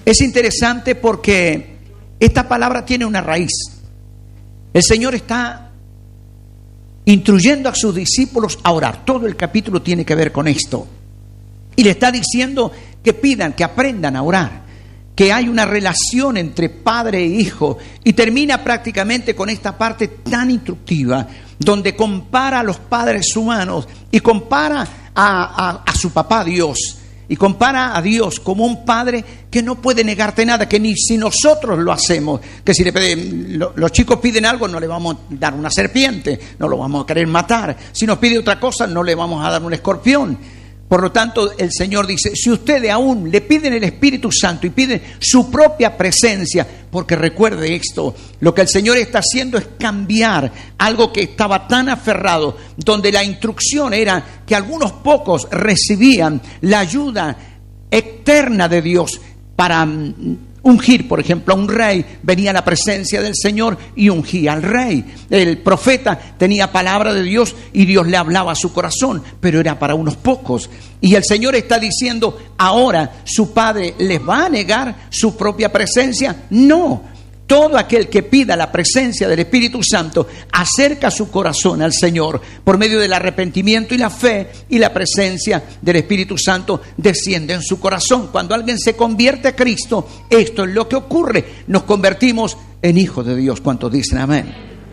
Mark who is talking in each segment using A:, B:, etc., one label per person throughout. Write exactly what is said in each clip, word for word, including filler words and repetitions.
A: Es interesante porque esta palabra tiene una raíz. El Señor está instruyendo a sus discípulos a orar. Todo el capítulo tiene que ver con esto. Y le está diciendo que pidan, que aprendan a orar, que hay una relación entre padre e hijo. Y termina prácticamente con esta parte tan instructiva, donde compara a los padres humanos y compara a, a, a su papá Dios. Y compara a Dios como un padre que no puede negarte nada, que ni si nosotros lo hacemos, que si le piden, lo, los chicos piden algo, no le vamos a dar una serpiente, no lo vamos a querer matar. Si nos pide otra cosa, no le vamos a dar un escorpión. Por lo tanto, el Señor dice, si ustedes aún le piden el Espíritu Santo y piden su propia presencia, porque recuerde esto, lo que el Señor está haciendo es cambiar algo que estaba tan aferrado, donde la instrucción era que algunos pocos recibían la ayuda eterna de Dios para ungir, por ejemplo, a un rey. Venía la presencia del Señor y ungía al rey. El profeta tenía palabra de Dios y Dios le hablaba a su corazón, pero era para unos pocos. Y el Señor está diciendo, ahora su Padre les va a negar su propia presencia. No. Todo aquel que pida la presencia del Espíritu Santo acerca su corazón al Señor por medio del arrepentimiento y la fe, y la presencia del Espíritu Santo desciende en su corazón. Cuando alguien se convierte a Cristo, esto es lo que ocurre. Nos convertimos en hijos de Dios. ¿Cuántos dicen amén?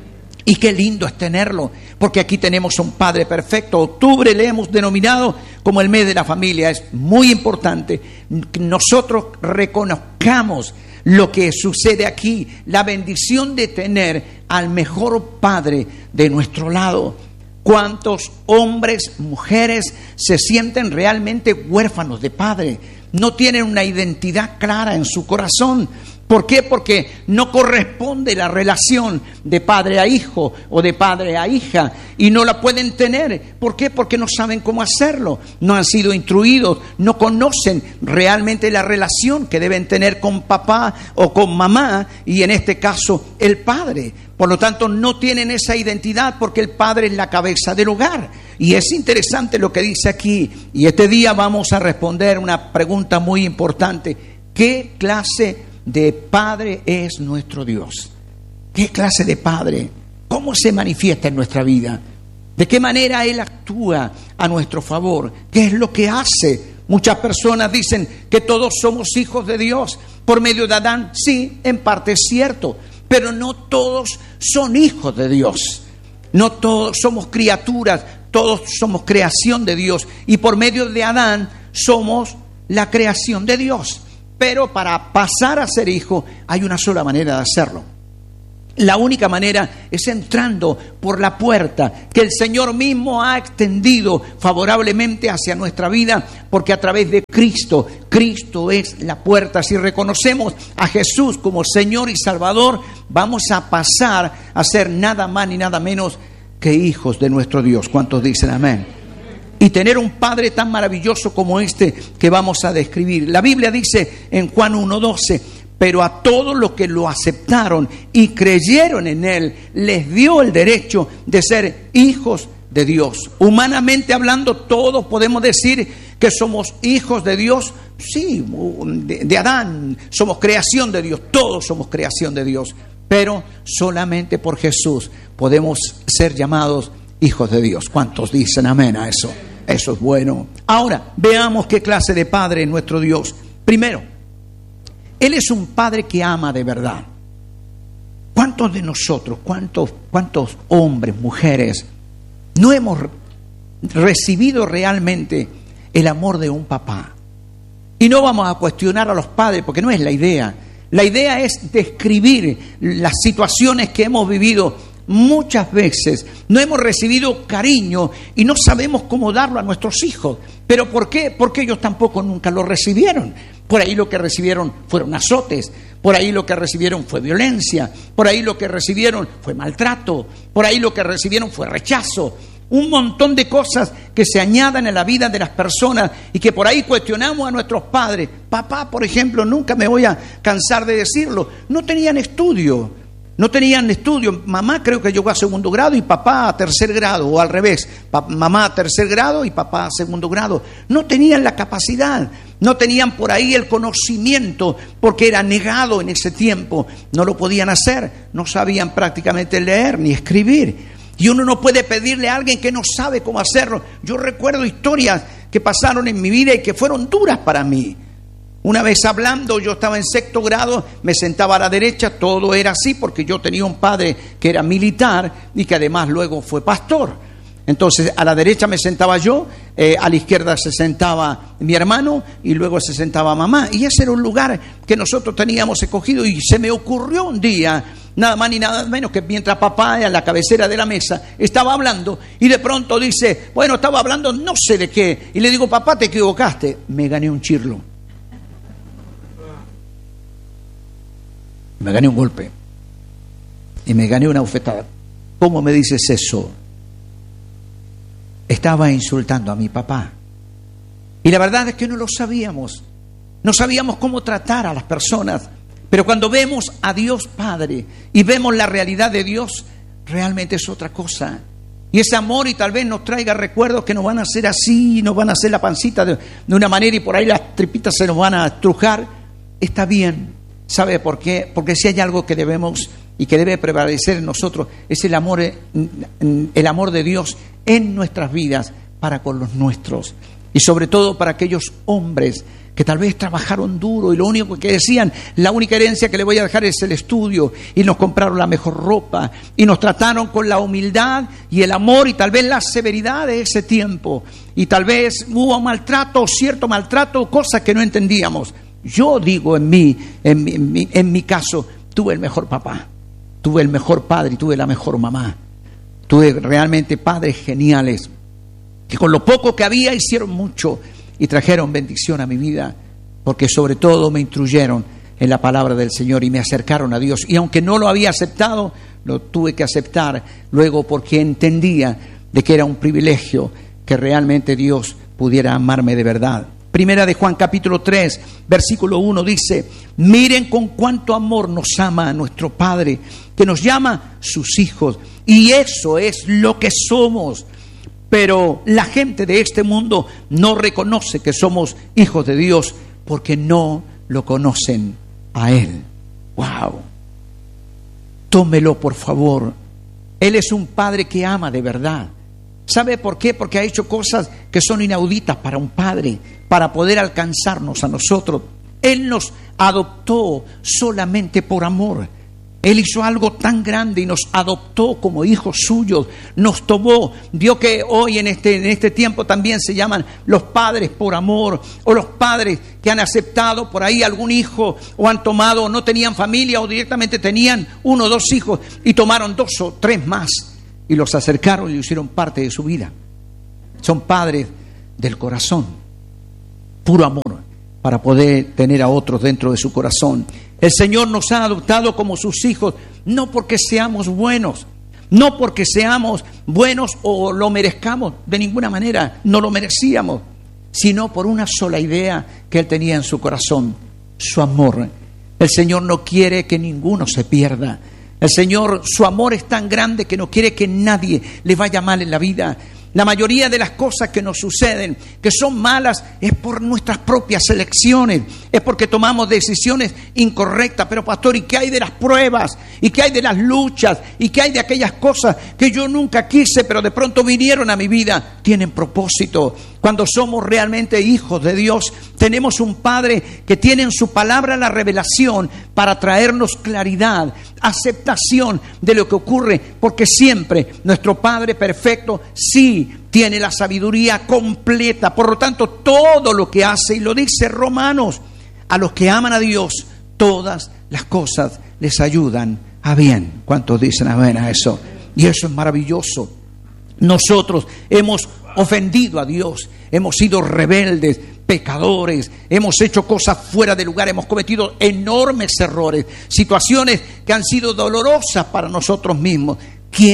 A: Y qué lindo es tenerlo, porque aquí tenemos un Padre perfecto. Octubre le hemos denominado como el mes de la familia. Es muy importante que nosotros reconozcamos lo que sucede aquí, la bendición de tener al mejor Padre de nuestro lado. ¿Cuántos hombres, mujeres se sienten realmente huérfanos de padre? No tienen una identidad clara en su corazón. ¿Por qué? Porque no corresponde la relación de padre a hijo o de padre a hija, y no la pueden tener. ¿Por qué? Porque no saben cómo hacerlo, no han sido instruidos, no conocen realmente la relación que deben tener con papá o con mamá, y en este caso el padre. Por lo tanto, no tienen esa identidad porque el padre es la cabeza del hogar. Y es interesante lo que dice aquí, y este día vamos a responder una pregunta muy importante. ¿Qué clase de Padre es nuestro Dios? ¿Qué clase de Padre? ¿Cómo se manifiesta en nuestra vida? ¿De qué manera Él actúa a nuestro favor? ¿Qué es lo que hace? Muchas personas dicen que todos somos hijos de Dios por medio de Adán. Sí, en parte es cierto, pero no todos son hijos de Dios. No todos somos criaturas, todos somos creación de Dios, y por medio de Adán somos la creación de Dios. Pero para pasar a ser hijo hay una sola manera de hacerlo. La única manera es entrando por la puerta que el Señor mismo ha extendido favorablemente hacia nuestra vida, porque a través de Cristo, Cristo es la puerta. Si reconocemos a Jesús como Señor y Salvador, vamos a pasar a ser nada más ni nada menos que hijos de nuestro Dios. ¿Cuántos dicen amén? Y tener un Padre tan maravilloso como este que vamos a describir. La Biblia dice en Juan uno doce, pero a todos los que lo aceptaron y creyeron en Él, les dio el derecho de ser hijos de Dios. Humanamente hablando, todos podemos decir que somos hijos de Dios. Sí, de, de Adán somos creación de Dios, todos somos creación de Dios. Pero solamente por Jesús podemos ser llamados hijos de Dios. ¿Cuántos dicen amén a eso? Eso es bueno. Ahora, veamos qué clase de Padre es nuestro Dios. Primero, Él es un Padre que ama de verdad. ¿Cuántos de nosotros, cuántos, cuántos hombres, mujeres, no hemos recibido realmente el amor de un papá? Y no vamos a cuestionar a los padres, porque no es la idea. La idea es describir las situaciones que hemos vivido. Muchas veces no hemos recibido cariño y no sabemos cómo darlo a nuestros hijos. ¿Pero por qué? Porque ellos tampoco nunca lo recibieron. Por ahí lo que recibieron fueron azotes, por ahí lo que recibieron fue violencia, por ahí lo que recibieron fue maltrato, por ahí lo que recibieron fue rechazo. Un montón de cosas que se añadan en la vida de las personas y que por ahí cuestionamos a nuestros padres. Papá, por ejemplo, nunca me voy a cansar de decirlo, no tenían estudio. No tenían estudio. Mamá creo que llegó a segundo grado y papá a tercer grado, o al revés, pa- mamá a tercer grado y papá a segundo grado. No tenían la capacidad, no tenían por ahí el conocimiento, porque era negado en ese tiempo. No lo podían hacer, no sabían prácticamente leer ni escribir. Y uno no puede pedirle a alguien que no sabe cómo hacerlo. Yo recuerdo historias que pasaron en mi vida y que fueron duras para mí. Una vez hablando, yo estaba en sexto grado, me sentaba a la derecha, todo era así porque yo tenía un padre que era militar y que además luego fue pastor. Entonces a la derecha me sentaba yo, eh, a la izquierda se sentaba mi hermano y luego se sentaba mamá. Y ese era un lugar que nosotros teníamos escogido y se me ocurrió un día, nada más ni nada menos que mientras papá a la cabecera de la mesa estaba hablando y de pronto dice, bueno, estaba hablando no sé de qué. Y le digo, papá, te equivocaste. Me gané un chirlo. Me gané un golpe y me gané una bofetada. ¿Cómo me dices eso? Estaba insultando a mi papá. Y la verdad es que no lo sabíamos. No sabíamos cómo tratar a las personas. Pero cuando vemos a Dios Padre y vemos la realidad de Dios, realmente es otra cosa. Y ese amor y tal vez nos traiga recuerdos que nos van a hacer así, nos van a hacer la pancita de, de una manera y por ahí las tripitas se nos van a estrujar. Está bien. ¿Sabe por qué? Porque si hay algo que debemos y que debe prevalecer en nosotros, es el amor, el amor de Dios en nuestras vidas para con los nuestros. Y sobre todo para aquellos hombres que tal vez trabajaron duro y lo único que decían, la única herencia que le voy a dejar es el estudio, y nos compraron la mejor ropa y nos trataron con la humildad y el amor y tal vez la severidad de ese tiempo. Y tal vez hubo maltrato, cierto maltrato, cosas que no entendíamos. Yo digo en mí, en mi, en, mi, en mi caso, tuve el mejor papá, tuve el mejor padre y tuve la mejor mamá. Tuve realmente padres geniales que con lo poco que había hicieron mucho y trajeron bendición a mi vida, porque sobre todo me instruyeron en la palabra del Señor y me acercaron a Dios. Y aunque no lo había aceptado, lo tuve que aceptar luego porque entendía de que era un privilegio que realmente Dios pudiera amarme de verdad. Primera de Juan capítulo tres, versículo uno dice, miren con cuánto amor nos ama nuestro Padre, que nos llama sus hijos, y eso es lo que somos. Pero la gente de este mundo no reconoce que somos hijos de Dios porque no lo conocen a Él. ¡Wow! Tómelo, por favor. Él es un Padre que ama de verdad. ¿Sabe por qué? Porque ha hecho cosas que son inauditas para un padre, para poder alcanzarnos a nosotros. Él nos adoptó solamente por amor. Él hizo algo tan grande y nos adoptó como hijos suyos, nos tomó. Vio que hoy en este, en este tiempo también se llaman los padres por amor, o los padres que han aceptado por ahí algún hijo, o han tomado, no tenían familia, o directamente tenían uno o dos hijos y tomaron dos o tres más y los acercaron y hicieron parte de su vida. Son padres del corazón, puro amor, para poder tener a otros dentro de su corazón. El Señor nos ha adoptado como sus hijos, no porque seamos buenos, no porque seamos buenos o lo merezcamos, de ninguna manera, no lo merecíamos, sino por una sola idea que Él tenía en su corazón, su amor. El Señor no quiere que ninguno se pierda. El Señor, su amor es tan grande que no quiere que nadie le vaya mal en la vida. La mayoría de las cosas que nos suceden, que son malas, es por nuestras propias elecciones, es porque tomamos decisiones incorrectas. Pero pastor, ¿y qué hay de las pruebas? ¿Y qué hay de las luchas? ¿Y qué hay de aquellas cosas que yo nunca quise, pero de pronto vinieron a mi vida? Tienen propósito. Cuando somos realmente hijos de Dios, tenemos un Padre que tiene en su palabra la revelación para traernos claridad, aceptación de lo que ocurre, porque siempre nuestro Padre perfecto sí tiene la sabiduría completa. Por lo tanto, todo lo que hace, y lo dice Romanos, a los que aman a Dios, todas las cosas les ayudan a bien. ¿Cuántos dicen amén a eso? Y eso es maravilloso. Nosotros hemos ofendido a Dios, hemos sido rebeldes, pecadores, hemos hecho cosas fuera de lugar, hemos cometido enormes errores, situaciones que han sido dolorosas para nosotros mismos. ¿Quién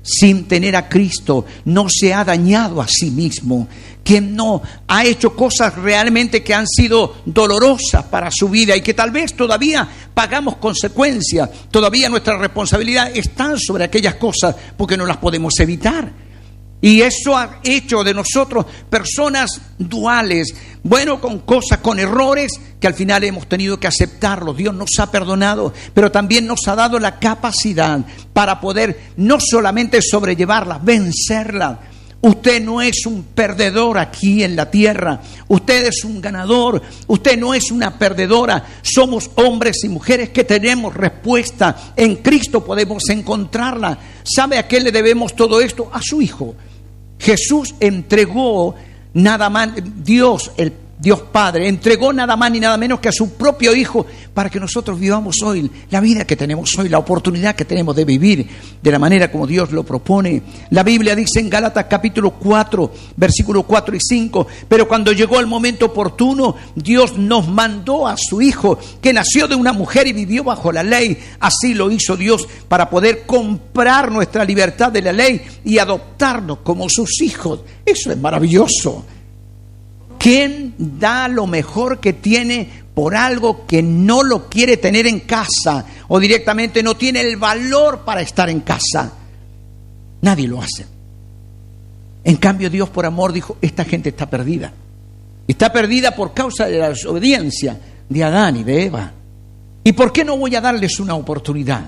A: sin tener a Cristo no se ha dañado a sí mismo, quien no ha hecho cosas realmente que han sido dolorosas para su vida y que tal vez todavía pagamos consecuencias, todavía nuestra responsabilidad está sobre aquellas cosas porque no las podemos evitar. Y eso ha hecho de nosotros personas duales, bueno, con cosas, con errores que al final hemos tenido que aceptarlos. Dios nos ha perdonado, pero también nos ha dado la capacidad para poder no solamente sobrellevarlas, vencerlas. Usted no es un perdedor aquí en la tierra, usted es un ganador, usted no es una perdedora. Somos hombres y mujeres que tenemos respuesta, en Cristo podemos encontrarla. ¿Sabe a qué le debemos todo esto? A su Hijo. Jesús entregó nada más, Dios, el Dios Padre, entregó nada más ni nada menos que a su propio Hijo para que nosotros vivamos hoy la vida que tenemos hoy, la oportunidad que tenemos de vivir de la manera como Dios lo propone. La Biblia dice en Gálatas capítulo cuatro, versículos cuatro y cinco, pero cuando llegó el momento oportuno, Dios nos mandó a su Hijo, que nació de una mujer y vivió bajo la ley. Así lo hizo Dios para poder comprar nuestra libertad de la ley y adoptarnos como sus hijos. Eso es maravilloso. ¿Quién da lo mejor que tiene por algo que no lo quiere tener en casa o directamente no tiene el valor para estar en casa? Nadie lo hace. En cambio, Dios por amor dijo, esta gente está perdida. Está perdida por causa de la desobediencia de Adán y de Eva. ¿Y por qué no voy a darles una oportunidad?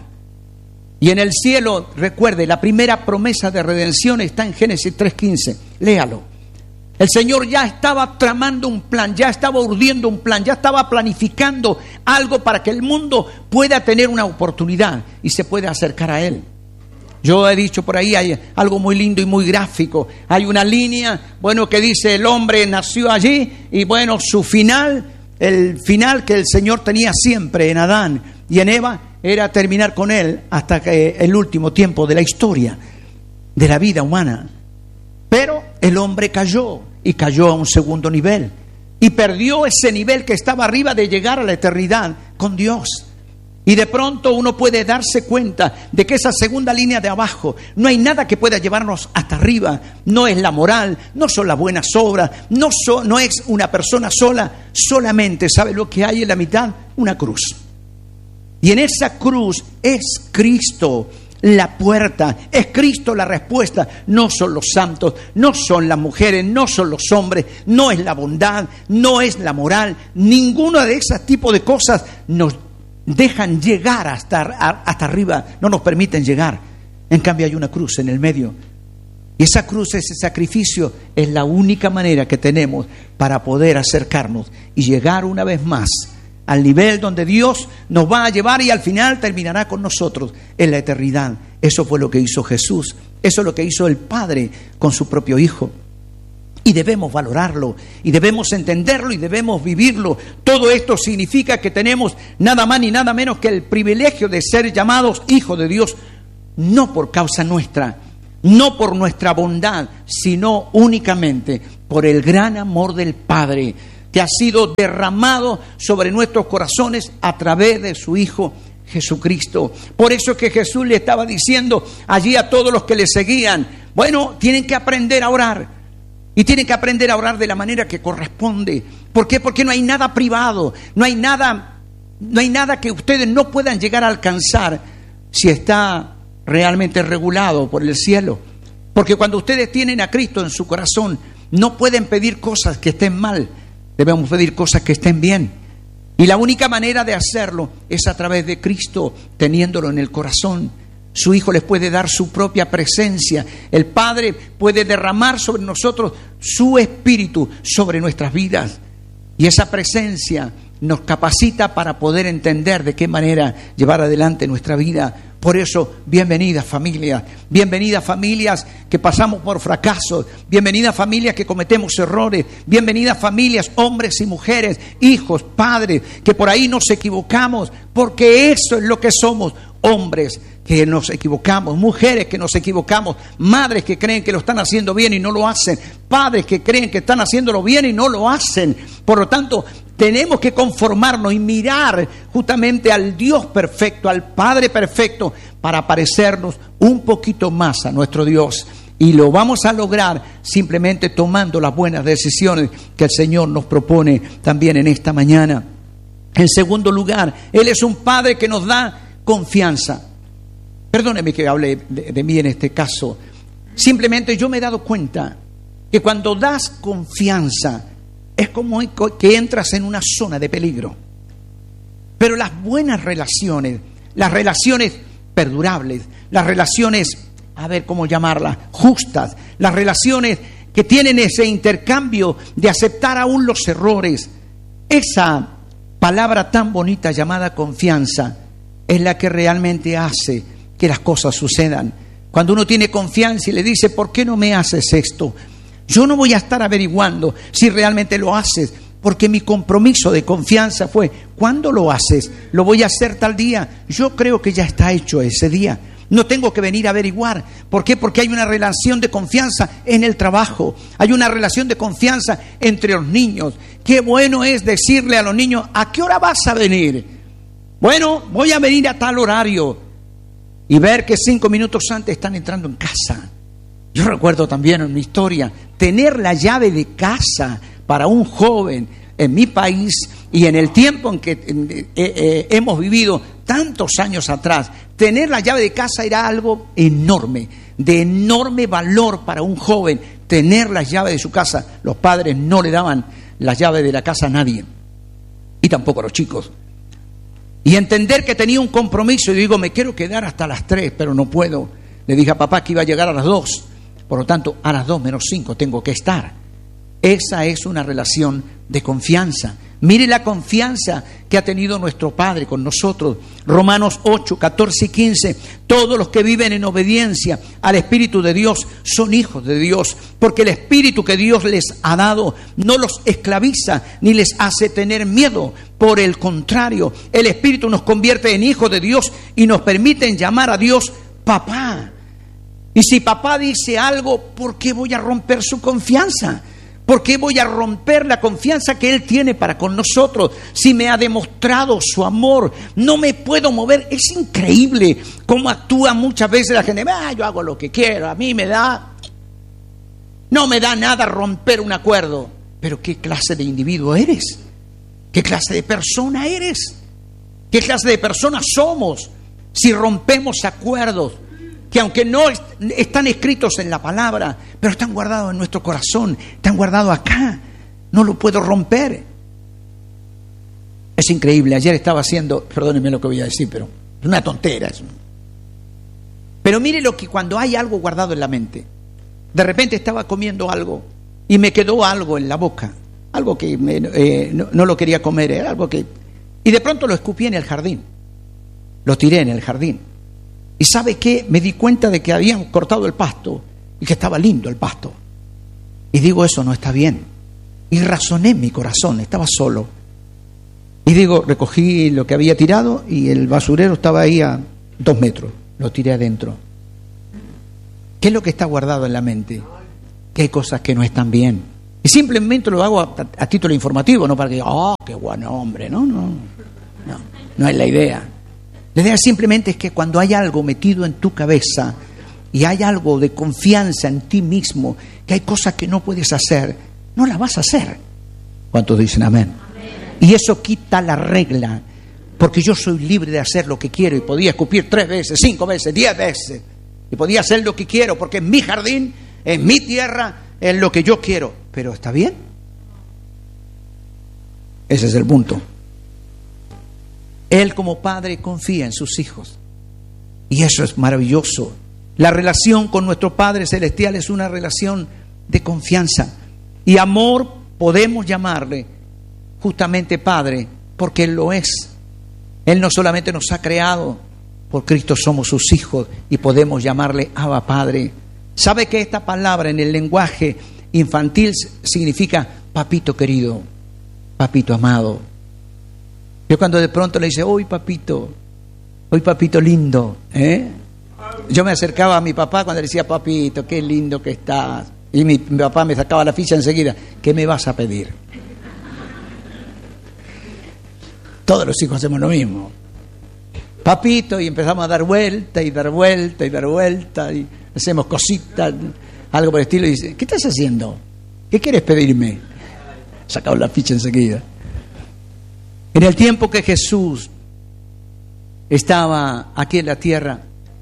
A: Y en el cielo, recuerde, la primera promesa de redención está en Génesis tres quince. Léalo. El Señor ya estaba tramando un plan, ya estaba urdiendo un plan, ya estaba planificando algo para que el mundo pueda tener una oportunidad y se pueda acercar a Él. Yo he dicho por ahí, hay algo muy lindo y muy gráfico. Hay una línea, bueno, que dice el hombre nació allí y bueno, su final, el final que el Señor tenía siempre en Adán y en Eva era terminar con Él hasta que el último tiempo de la historia de la vida humana. Pero el hombre cayó y cayó a un segundo nivel y perdió ese nivel que estaba arriba de llegar a la eternidad con Dios. Y de pronto uno puede darse cuenta de que esa segunda línea de abajo no hay nada que pueda llevarnos hasta arriba. No es la moral, no son las buenas obras, no, so, no es una persona sola. Solamente, ¿sabe lo que hay en la mitad? Una cruz. Y en esa cruz es Cristo la puerta, es Cristo la respuesta. No son los santos, no son las mujeres, no son los hombres, no es la bondad, no es la moral. Ninguno de esos tipos de cosas nos dejan llegar hasta, hasta arriba, no nos permiten llegar. En cambio hay una cruz en el medio. Y esa cruz, ese sacrificio, es la única manera que tenemos para poder acercarnos y llegar una vez más al nivel donde Dios nos va a llevar y al final terminará con nosotros en la eternidad. Eso fue lo que hizo Jesús. Eso es lo que hizo el Padre con su propio Hijo. Y debemos valorarlo, y debemos entenderlo, y debemos vivirlo. Todo esto significa que tenemos nada más ni nada menos que el privilegio de ser llamados hijos de Dios, no por causa nuestra, no por nuestra bondad, sino únicamente por el gran amor del Padre, que ha sido derramado sobre nuestros corazones a través de su Hijo Jesucristo. Por eso es que Jesús le estaba diciendo allí a todos los que le seguían, bueno, tienen que aprender a orar. Y tienen que aprender a orar de la manera que corresponde. ¿Por qué? Porque no hay nada privado, no hay nada, no hay nada que ustedes no puedan llegar a alcanzar si está realmente regulado por el cielo. Porque cuando ustedes tienen a Cristo en su corazón, no pueden pedir cosas que estén mal. Debemos pedir cosas que estén bien. Y la única manera de hacerlo es a través de Cristo, teniéndolo en el corazón. Su Hijo les puede dar su propia presencia. El Padre puede derramar sobre nosotros su Espíritu, sobre nuestras vidas. Y esa presencia nos capacita para poder entender de qué manera llevar adelante nuestra vida. Por eso, bienvenidas familias, bienvenidas familias que pasamos por fracasos, bienvenidas familias que cometemos errores, bienvenidas familias, hombres y mujeres, hijos, padres, que por ahí nos equivocamos, porque eso es lo que somos, hombres que nos equivocamos, mujeres que nos equivocamos, madres que creen que lo están haciendo bien y no lo hacen, padres que creen que están haciéndolo bien y no lo hacen. Por lo tanto, Tenemos que conformarnos y mirar justamente al Dios perfecto, al Padre perfecto, para parecernos un poquito más a nuestro Dios. Y lo vamos a lograr simplemente tomando las buenas decisiones que el Señor nos propone también en esta mañana. En segundo lugar, Él es un Padre que nos da confianza. Perdóneme que hable de, de mí en este caso. Simplemente yo me he dado cuenta que cuando das confianza, es como que entras en una zona de peligro. Pero las buenas relaciones, las relaciones perdurables, las relaciones, a ver cómo llamarlas, justas, las relaciones que tienen ese intercambio de aceptar aún los errores, esa palabra tan bonita llamada confianza es la que realmente hace que las cosas sucedan. Cuando uno tiene confianza y le dice, ¿por qué no me haces esto? Yo no voy a estar averiguando si realmente lo haces, porque mi compromiso de confianza fue, ¿cuándo lo haces? Lo voy a hacer tal día. Yo creo que ya está hecho ese día. No tengo que venir a averiguar. ¿Por qué? Porque hay una relación de confianza en el trabajo. Hay una relación de confianza entre los niños. Qué bueno es decirle a los niños, ¿a qué hora vas a venir? Bueno, voy a venir a tal horario. Y ver que cinco minutos antes están entrando en casa. Yo recuerdo también en mi historia, tener la llave de casa para un joven en mi país y en el tiempo en que eh, eh, hemos vivido tantos años atrás, tener la llave de casa era algo enorme, de enorme valor para un joven, tener la llave de su casa. Los padres no le daban la llave de la casa a nadie, y tampoco a los chicos. Y entender que tenía un compromiso, y digo, me quiero quedar hasta las tres, pero no puedo. Le dije a papá que iba a llegar a las dos. Por lo tanto, a las dos menos cinco tengo que estar. Esa es una relación de confianza. Mire la confianza que ha tenido nuestro Padre con nosotros. Romanos ocho, catorce y quince. Todos los que viven en obediencia al Espíritu de Dios son hijos de Dios, porque el Espíritu que Dios les ha dado no los esclaviza ni les hace tener miedo. Por el contrario, el Espíritu nos convierte en hijos de Dios y nos permite llamar a Dios papá. Y si papá dice algo, ¿por qué voy a romper su confianza? ¿Por qué voy a romper la confianza que Él tiene para con nosotros? Si me ha demostrado su amor, no me puedo mover. Es increíble cómo actúa muchas veces la gente. Ah, yo hago lo que quiero, a mí me da... No me da nada romper un acuerdo. Pero ¿qué clase de individuo eres? ¿Qué clase de persona eres? ¿Qué clase de persona somos si rompemos acuerdos? Que aunque no están escritos en la palabra, pero están guardados en nuestro corazón, están guardados acá, no lo puedo romper. Es increíble. Ayer estaba haciendo, perdónenme lo que voy a decir, pero es una tontera. Pero mire lo que cuando hay algo guardado en la mente, de repente estaba comiendo algo y me quedó algo en la boca, algo que me, eh, no, no lo quería comer, era algo que... Y de pronto lo escupí en el jardín, lo tiré en el jardín. ¿Y sabe qué? Me di cuenta de que habían cortado el pasto y que estaba lindo el pasto. Y digo, eso no está bien. Y razoné en mi corazón, estaba solo. Y digo, recogí lo que había tirado y el basurero estaba ahí a dos metros. Lo tiré adentro. ¿Qué es lo que está guardado en la mente? Que hay cosas que no están bien. Y simplemente lo hago a, a título informativo, no para que diga, oh, qué buen hombre. No, no, no, no es la idea. La idea simplemente es que cuando hay algo metido en tu cabeza y hay algo de confianza en ti mismo, que hay cosas que no puedes hacer, no las vas a hacer. ¿Cuántos dicen amén? Amén. Y eso quita la regla, porque yo soy libre de hacer lo que quiero y podía escupir tres veces, cinco veces, diez veces. Y podía hacer lo que quiero, porque en mi jardín, en mi tierra, es lo que yo quiero. Pero ¿está bien? Ese es el punto. Él como padre confía en sus hijos. Y eso es maravilloso. La relación con nuestro Padre Celestial es una relación de confianza. Y amor podemos llamarle justamente Padre, porque Él lo es. Él no solamente nos ha creado, por Cristo somos sus hijos y podemos llamarle Abba Padre. ¿Sabe que esta palabra en el lenguaje infantil significa papito querido, papito amado? Yo cuando de pronto le dice, hoy papito, hoy papito lindo, ¿eh? Yo me acercaba a mi papá cuando le decía, papito, qué lindo que estás. Y mi, mi papá me sacaba la ficha enseguida, ¿qué me vas a pedir? Todos los hijos hacemos lo mismo. Papito, y empezamos a dar vuelta y dar vuelta y dar vuelta y hacemos cositas, algo por el estilo, y dice, ¿qué estás haciendo? ¿Qué quieres pedirme? Sacamos la ficha enseguida. En el tiempo que Jesús estaba aquí en la tierra,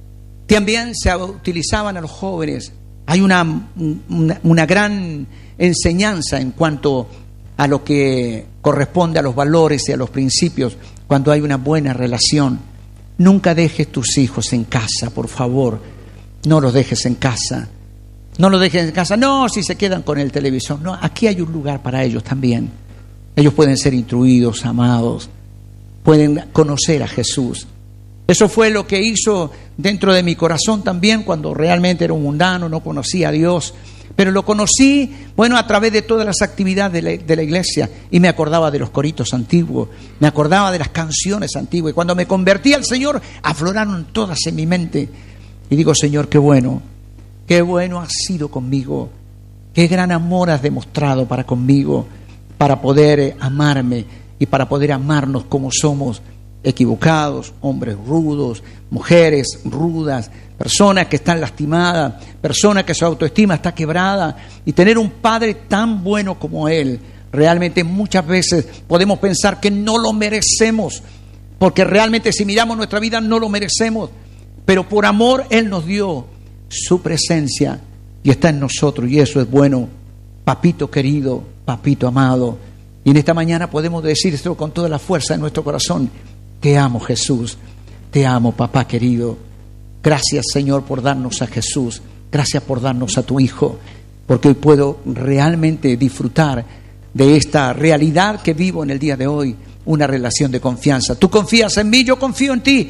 A: también se utilizaban a los jóvenes. Hay una, una, una gran enseñanza en cuanto a lo que corresponde a los valores y a los principios cuando hay una buena relación. Nunca dejes tus hijos en casa, por favor. No los dejes en casa. No los dejes en casa. No, si se quedan con el televisor. No, aquí hay un lugar para ellos también. Ellos pueden ser instruidos, amados. Pueden conocer a Jesús. Eso fue lo que hizo dentro de mi corazón también cuando realmente era un mundano, no conocía a Dios. Pero lo conocí, bueno, a través de todas las actividades de la, de la iglesia. Y me acordaba de los coritos antiguos, me acordaba de las canciones antiguas. Y cuando me convertí al Señor, afloraron todas en mi mente. Y digo, Señor, qué bueno, qué bueno has sido conmigo. Qué gran amor has demostrado para conmigo, para poder amarme y para poder amarnos como somos, equivocados, hombres rudos, mujeres rudas, personas que están lastimadas, personas que su autoestima está quebrada, y tener un Padre tan bueno como Él, realmente muchas veces podemos pensar que no lo merecemos, porque realmente si miramos nuestra vida no lo merecemos, pero por amor Él nos dio su presencia y está en nosotros, y eso es bueno. Papito querido, papito amado, y en esta mañana podemos decir esto con toda la fuerza de nuestro corazón: te amo, Jesús, te amo, papá querido. Gracias, Señor, por darnos a Jesús. Gracias por darnos a tu Hijo, porque hoy puedo realmente disfrutar de esta realidad que vivo en el día de hoy, una relación de confianza. Tú confías en mí, yo confío en ti.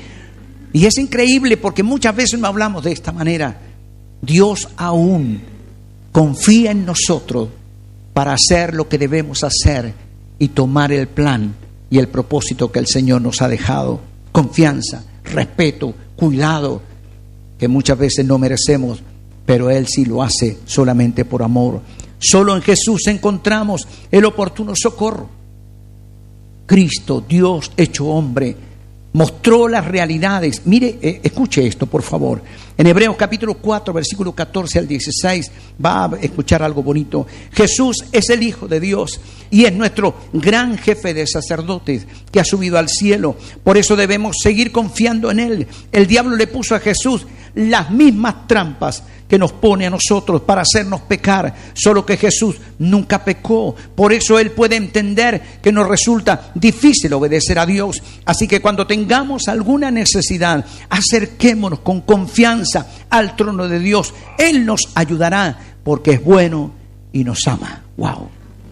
A: Y es increíble porque muchas veces no hablamos de esta manera. Dios aún confía en nosotros para hacer lo que debemos hacer y tomar el plan y el propósito que el Señor nos ha dejado. Confianza, respeto, cuidado, que muchas veces no merecemos, pero Él sí lo hace solamente por amor. Solo en Jesús encontramos el oportuno socorro. Cristo, Dios hecho hombre, mostró las realidades. Mire, eh, escuche esto, por favor. En Hebreos capítulo cuatro, versículo catorce al dieciséis, va a escuchar algo bonito. Jesús es el Hijo de Dios y es nuestro gran jefe de sacerdotes que ha subido al cielo. Por eso debemos seguir confiando en Él. El diablo le puso a Jesús las mismas trampas que nos pone a nosotros para hacernos pecar, solo que Jesús nunca pecó. Por eso Él puede entender que nos resulta difícil obedecer a Dios. Así que cuando tengamos alguna necesidad, acerquémonos con confianza al trono de Dios. Él nos ayudará porque es bueno y nos ama. ¡Wow!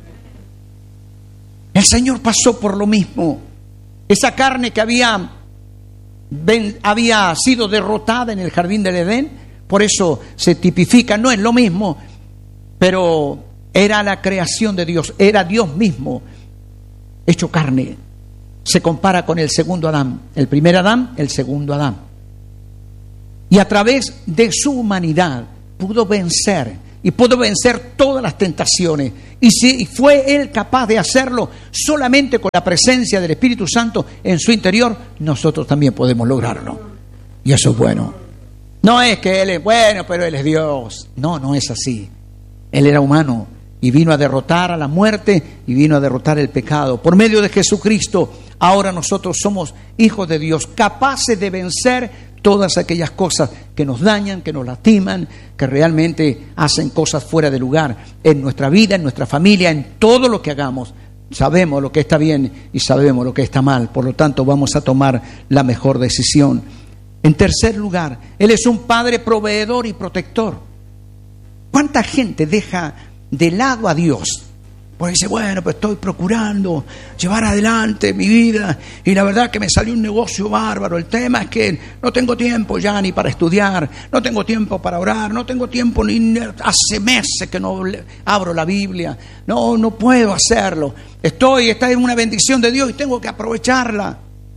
A: El Señor pasó por lo mismo. Esa carne que había, había sido derrotada en el jardín del Edén, por eso se tipifica, no es lo mismo, pero era la creación de Dios, era Dios mismo hecho carne. Se compara con el segundo Adán, el primer Adán, el segundo Adán. Y a través de su humanidad pudo vencer, y pudo vencer todas las tentaciones. Y si fue Él capaz de hacerlo solamente con la presencia del Espíritu Santo en su interior, nosotros también podemos lograrlo. Y eso es bueno. No es que Él es bueno, pero Él es Dios. No, no es así. Él era humano y vino a derrotar a la muerte y vino a derrotar el pecado. Por medio de Jesucristo, ahora nosotros somos hijos de Dios, capaces de vencer todas aquellas cosas que nos dañan, que nos lastiman, que realmente hacen cosas fuera de lugar en nuestra vida, en nuestra familia, en todo lo que hagamos. Sabemos lo que está bien y sabemos lo que está mal. Por lo tanto, vamos a tomar la mejor decisión. En tercer lugar, Él es un Padre proveedor y protector. ¿Cuánta gente deja de lado a Dios? Porque dice, bueno, pues estoy procurando llevar adelante mi vida y la verdad que me salió un negocio bárbaro. El tema es que no tengo tiempo ya ni para estudiar, no tengo tiempo para orar, no tengo tiempo ni hace meses que no abro la Biblia. No, no puedo hacerlo. Estoy, está en una bendición de Dios y tengo que aprovecharla.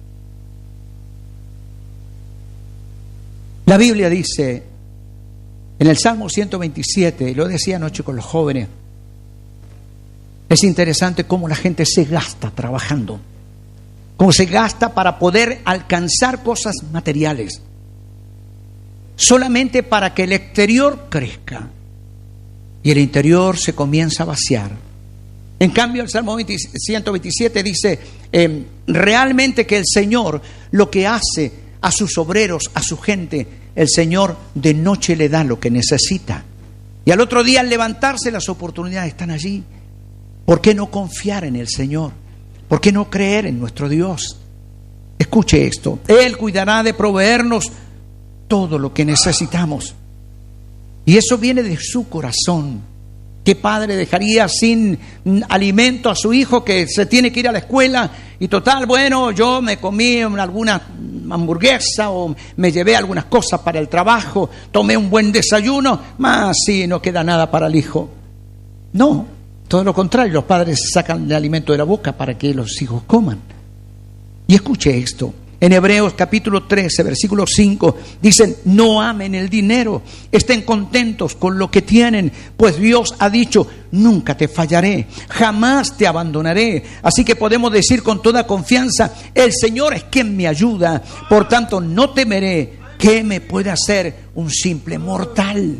A: La Biblia dice en el Salmo ciento veintisiete, lo decía anoche con los jóvenes, es interesante cómo la gente se gasta trabajando. cómo se gasta para poder alcanzar cosas materiales, solamente para que el exterior crezca y el interior se comienza a vaciar. En cambio, el Salmo ciento veintisiete dice eh, realmente que el Señor lo que hace a sus obreros, a su gente, el Señor de noche le da lo que necesita. Y al otro día, al levantarse, las oportunidades están allí. ¿Por qué no confiar en el Señor? ¿Por qué no creer en nuestro Dios? Escuche esto. Él cuidará de proveernos todo lo que necesitamos. Y eso viene de su corazón. ¿Qué padre dejaría sin alimento a su hijo que se tiene que ir a la escuela? Y total, bueno, yo me comí alguna hamburguesa o me llevé algunas cosas para el trabajo, tomé un buen desayuno, más si no queda nada para el hijo. No, todo lo contrario, los padres sacan el alimento de la boca para que los hijos coman. Y escuche esto. En Hebreos capítulo trece, versículo cinco, dicen: no amen el dinero, estén contentos con lo que tienen, pues Dios ha dicho: nunca te fallaré, jamás te abandonaré. Así que podemos decir con toda confianza: el Señor es quien me ayuda, por tanto no temeré. ¿Qué me puede hacer un simple mortal?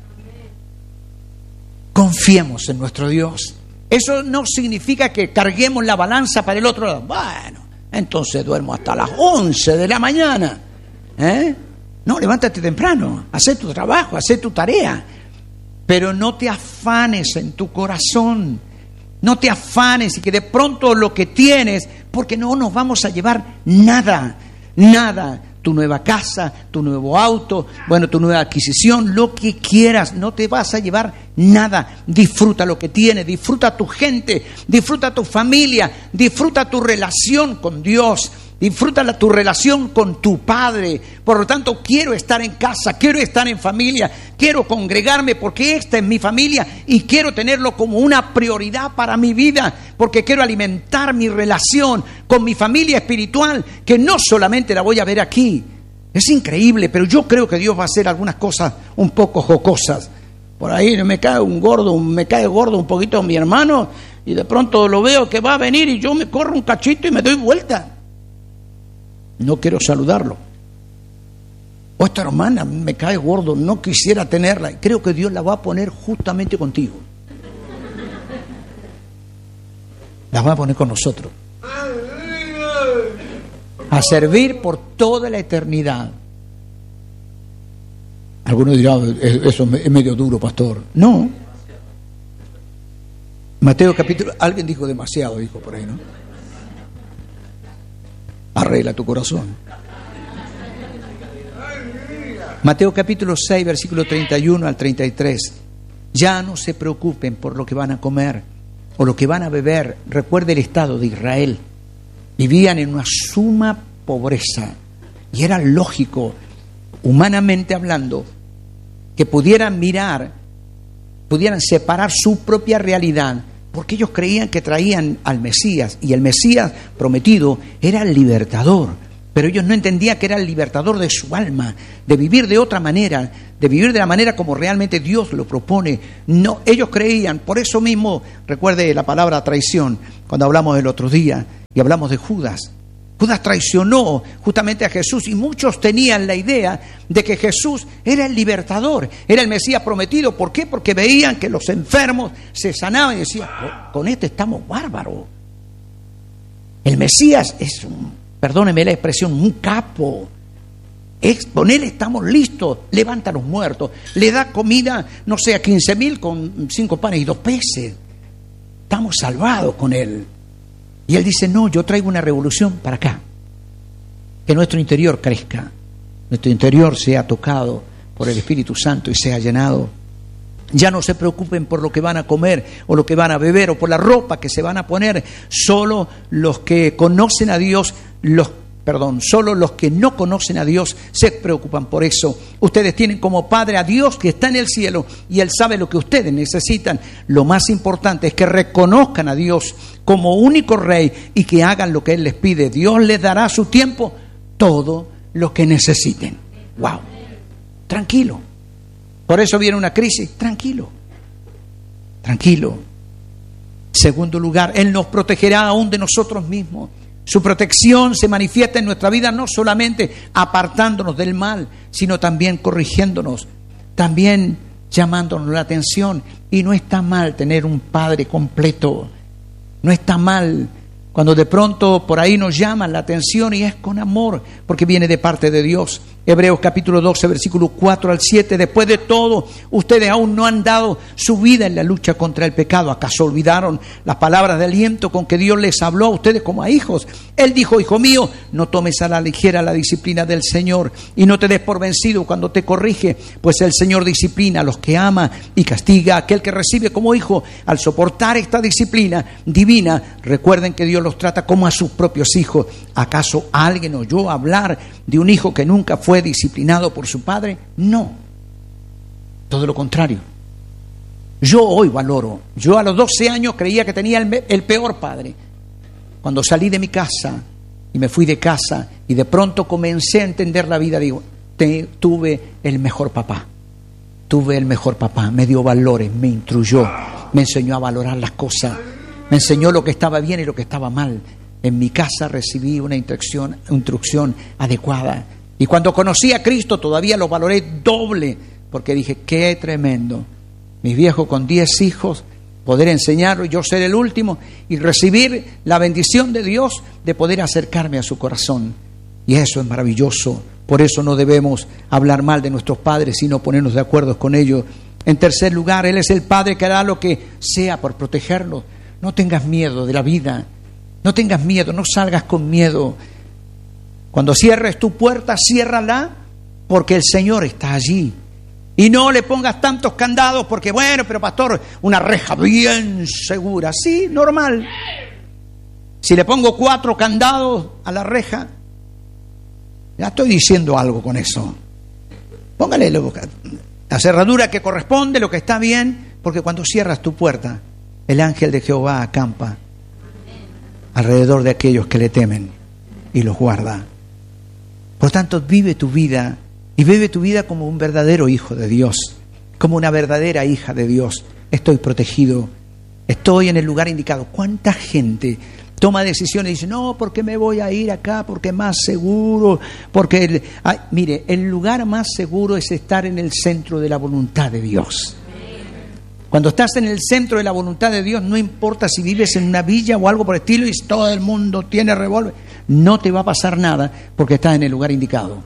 A: Confiemos en nuestro Dios. Eso no significa que carguemos la balanza para el otro lado. Bueno, entonces duermo hasta las once de la mañana. ¿Eh? No, levántate temprano, haz tu trabajo, haz tu tarea. Pero no te afanes en tu corazón. No te afanes y que de pronto lo que tienes, porque no nos vamos a llevar nada, nada. Tu nueva casa, tu nuevo auto, bueno, tu nueva adquisición, lo que quieras, no te vas a llevar nada. Disfruta lo que tienes, disfruta tu gente, disfruta tu familia, disfruta tu relación con Dios, disfruta la, tu relación con tu Padre. Por lo tanto, quiero estar en casa, quiero estar en familia, quiero congregarme porque esta es mi familia y quiero tenerlo como una prioridad para mi vida, porque quiero alimentar mi relación con mi familia espiritual, que no solamente la voy a ver aquí. Es increíble, pero yo creo que Dios va a hacer algunas cosas un poco jocosas. Por ahí me cae un gordo, me cae gordo un poquito mi hermano y de pronto lo veo que va a venir y yo me corro un cachito y me doy vuelta. No quiero saludarlo. O esta hermana me cae gordo, no quisiera tenerla. Creo que Dios la va a poner justamente contigo. La va a poner con nosotros. A servir por toda la eternidad. Algunos dirán: eso es medio duro, pastor. No. Mateo capítulo... Alguien dijo demasiado, dijo por ahí, ¿no? Arregla tu corazón. Mateo capítulo seis, versículo treinta y uno al treinta y tres. Ya no se preocupen por lo que van a comer o lo que van a beber. Recuerde el estado de Israel. Vivían en una suma pobreza y era lógico, humanamente hablando, que pudieran mirar, pudieran separar su propia realidad, porque ellos creían que traían al Mesías, y el Mesías prometido era el libertador, pero ellos no entendían que era el libertador de su alma, de vivir de otra manera, de vivir de la manera como realmente Dios lo propone. No, ellos creían, por eso mismo, recuerde la palabra traición, cuando hablamos del otro día, y hablamos de Judas. Judas traicionó justamente a Jesús y muchos tenían la idea de que Jesús era el libertador, era el Mesías prometido. ¿Por qué? Porque veían que los enfermos se sanaban y decían: con este estamos bárbaros. El Mesías es, un, perdóneme la expresión, un capo. Es, con él estamos listos, levanta a los muertos, le da comida, no sé, a quince mil con cinco panes y dos peces. Estamos salvados con él. Y él dice: no, yo traigo una revolución para acá. Que nuestro interior crezca, nuestro interior sea tocado por el Espíritu Santo y sea llenado. Ya no se preocupen por lo que van a comer o lo que van a beber o por la ropa que se van a poner. Solo los que conocen a Dios, los Perdón, solo los que no conocen a Dios se preocupan por eso. Ustedes tienen como Padre a Dios que está en el cielo y Él sabe lo que ustedes necesitan. Lo más importante es que reconozcan a Dios como único Rey y que hagan lo que Él les pide. Dios les dará a su tiempo todo lo que necesiten. ¡Wow! Tranquilo. Por eso viene una crisis. Tranquilo. Tranquilo. Segundo lugar, Él nos protegerá aún de nosotros mismos. Su protección se manifiesta en nuestra vida no solamente apartándonos del mal, sino también corrigiéndonos, también llamándonos la atención. Y no está mal tener un padre completo, no está mal cuando de pronto por ahí nos llaman la atención y es con amor, porque viene de parte de Dios. Hebreos capítulo doce, versículo cuatro al siete. Después de todo, ustedes aún no han dado su vida en la lucha contra el pecado. ¿Acaso olvidaron las palabras de aliento con que Dios les habló a ustedes como a hijos? Él dijo: hijo mío, no tomes a la ligera la disciplina del Señor y no te des por vencido cuando te corrige, pues el Señor disciplina a los que ama y castiga a aquel que recibe como hijo. Al soportar esta disciplina divina, recuerden que Dios los trata como a sus propios hijos. ¿Acaso alguien oyó hablar de un hijo que nunca fue ¿Fue disciplinado por su padre? No, todo lo contrario. Yo hoy valoro, yo a los doce años creía que tenía el, el peor padre. Cuando salí de mi casa y me fui de casa y de pronto comencé a entender la vida, digo, te, tuve el mejor papá, tuve el mejor papá, me dio valores, me instruyó, me enseñó a valorar las cosas, me enseñó lo que estaba bien y lo que estaba mal. En mi casa recibí una instrucción, instrucción adecuada. Y cuando conocí a Cristo todavía lo valoré doble, porque dije, qué tremendo. Mis viejos con diez hijos, poder enseñarlo y yo ser el último y recibir la bendición de Dios de poder acercarme a su corazón. Y eso es maravilloso. Por eso no debemos hablar mal de nuestros padres, sino ponernos de acuerdo con ellos. En tercer lugar, Él es el Padre que hará lo que sea por protegerlos. No tengas miedo de la vida. No tengas miedo, no salgas con miedo. Cuando cierres tu puerta, ciérrala porque el Señor está allí. Y no le pongas tantos candados porque, bueno, pero pastor, una reja bien segura. Sí, normal. Si le pongo cuatro candados a la reja, ya estoy diciendo algo con eso. Póngale la cerradura que corresponde, lo que está bien, porque cuando cierras tu puerta, el ángel de Jehová acampa alrededor de aquellos que le temen y los guarda. Por tanto, vive tu vida y vive tu vida como un verdadero hijo de Dios, como una verdadera hija de Dios. Estoy protegido, estoy en el lugar indicado. ¿Cuánta gente toma decisiones y dice, no, porque me voy a ir acá, porque es más seguro? Porque el, ay, mire, el lugar más seguro es estar en el centro de la voluntad de Dios. Cuando estás en el centro de la voluntad de Dios, no importa si vives en una villa o algo por el estilo y todo el mundo tiene revólver, no te va a pasar nada porque estás en el lugar indicado.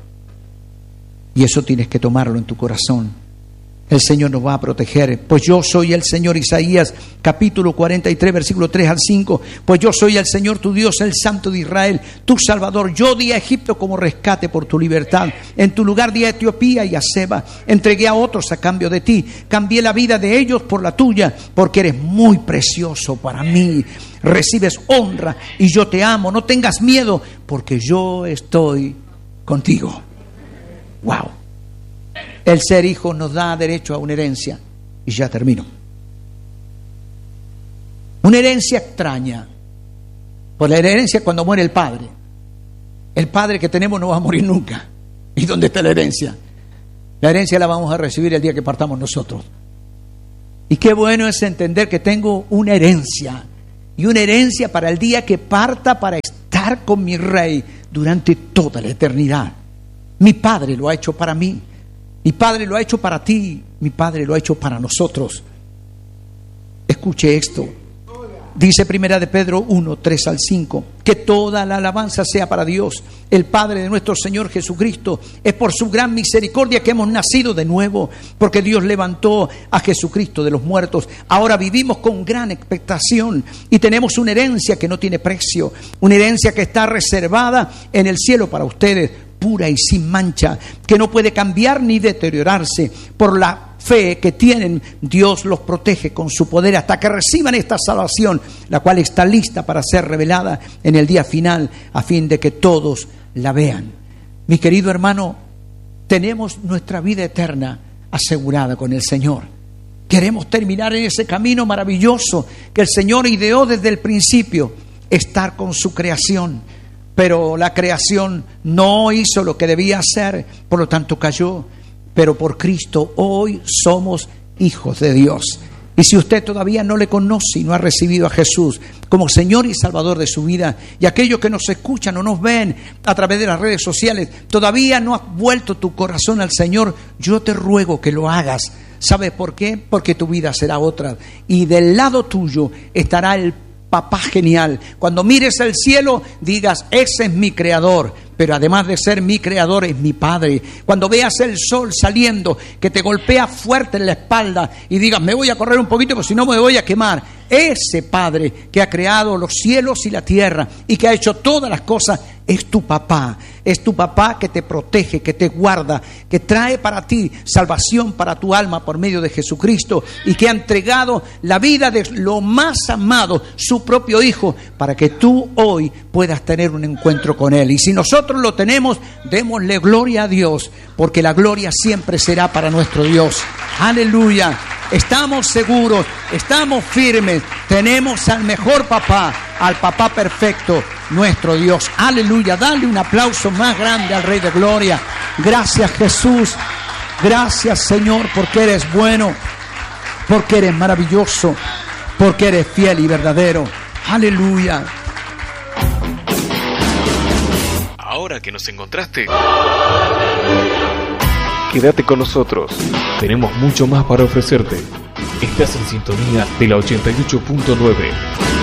A: Y eso tienes que tomarlo en tu corazón. El Señor nos va a proteger. Pues yo soy el Señor, Isaías capítulo cuarenta y tres, versículo tres al cinco. Pues yo soy el Señor tu Dios, el Santo de Israel, tu Salvador. Yo di a Egipto como rescate por tu libertad. En tu lugar di a Etiopía y a Seba. Entregué a otros a cambio de ti. Cambié la vida de ellos por la tuya, porque eres muy precioso para mí. Recibes honra y yo te amo. No tengas miedo, porque yo estoy contigo. Wow. El ser hijo nos da derecho a una herencia. Y ya termino. Una herencia extraña. Por la herencia cuando muere el padre. El padre que tenemos no va a morir nunca. ¿Y dónde está la herencia? La herencia la vamos a recibir el día que partamos nosotros. Y qué bueno es entender que tengo una herencia. Y una herencia para el día que parta para estar con mi rey durante toda la eternidad. Mi padre lo ha hecho para mí. Mi Padre lo ha hecho para ti, mi Padre lo ha hecho para nosotros. Escuche esto. Dice Primera de Pedro uno, tres al cinco, que toda la alabanza sea para Dios, el Padre de nuestro Señor Jesucristo. Es por su gran misericordia que hemos nacido de nuevo, porque Dios levantó a Jesucristo de los muertos. Ahora vivimos con gran expectación y tenemos una herencia que no tiene precio, una herencia que está reservada en el cielo para ustedes, pura y sin mancha, que no puede cambiar ni deteriorarse. Por la fe que tienen, Dios los protege con su poder hasta que reciban esta salvación, la cual está lista para ser revelada en el día final, a fin de que todos la vean. Mi querido hermano, tenemos nuestra vida eterna asegurada con el Señor. Queremos terminar en ese camino maravilloso que el Señor ideó desde el principio, estar con su creación. Pero la creación no hizo lo que debía hacer, por lo tanto cayó. Pero por Cristo hoy somos hijos de Dios. Y si usted todavía no le conoce y no ha recibido a Jesús, como Señor y Salvador de su vida. Y aquellos que nos escuchan o nos ven a través de las redes sociales, todavía no has vuelto tu corazón al Señor, yo te ruego que lo hagas. ¿Sabes por qué? Porque tu vida será otra. Y del lado tuyo estará el Papá genial. Cuando mires al cielo, digas, ese es mi creador. Pero además de ser mi creador, es mi Padre. Cuando veas el sol saliendo, que te golpea fuerte en la espalda y digas, me voy a correr un poquito, porque si no me voy a quemar. Ese Padre que ha creado los cielos y la tierra y que ha hecho todas las cosas, es tu papá. Es tu papá que te protege, que te guarda, que trae para ti salvación para tu alma por medio de Jesucristo y que ha entregado la vida de lo más amado, su propio Hijo, para que tú hoy puedas tener un encuentro con Él. Y si nosotros lo tenemos, démosle gloria a Dios, porque la gloria siempre será para nuestro Dios. Aleluya. Estamos seguros, estamos firmes, tenemos al mejor papá, al papá perfecto, nuestro Dios. Aleluya, dale un aplauso más grande al Rey de Gloria. Gracias, Jesús, gracias, Señor, porque eres bueno, porque eres maravilloso, porque eres fiel y verdadero. Aleluya.
B: Ahora que nos encontraste, quédate con nosotros. Tenemos mucho más para ofrecerte. Estás en sintonía de la ochenta y ocho punto nueve.